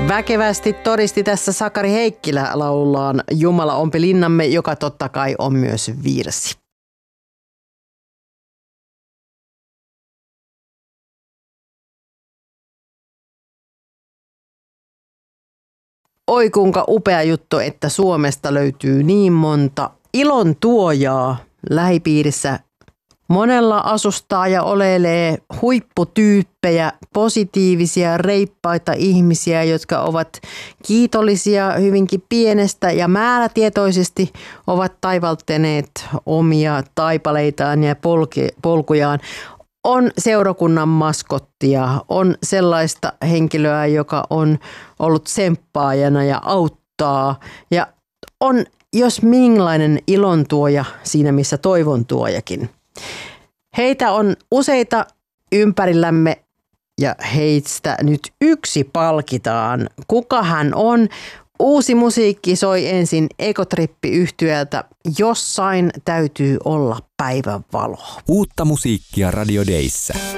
Väkevästi todisti tässä Sakari Heikkilä laulullaan Jumala ompi linnamme, joka totta kai on myös virsi. Oi kuinka upea juttu, että Suomesta löytyy niin monta ilon tuojaa lähipiirissä. Monella asustaa ja oleilee huipputyyppejä, positiivisia, reippaita ihmisiä, jotka ovat kiitollisia hyvinkin pienestä ja määrätietoisesti ovat taivaltaneet omia taipaleitaan ja polkujaan. On seurakunnan maskottia, on sellaista henkilöä, joka on ollut tsemppaajana ja auttaa ja on jos minkälainen ilontuoja siinä missä toivontuojakin. Heitä on useita ympärillämme ja heistä nyt yksi palkitaan. Kuka hän on? Uusi musiikki soi ensin Ekotrippi-yhtyöltä Jossain täytyy olla päivänvalo. Uutta musiikkia Radio Dayssä.